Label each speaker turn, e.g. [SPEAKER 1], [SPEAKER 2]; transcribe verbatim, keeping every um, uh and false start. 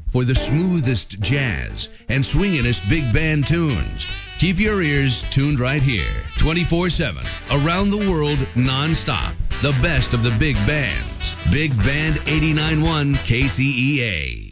[SPEAKER 1] for the smoothest jazz and swinginest big band tunes. Keep your ears tuned right here, twenty-four seven, around the world, non-stop. The best of the big bands. Big Band eighty-nine point one K C E A.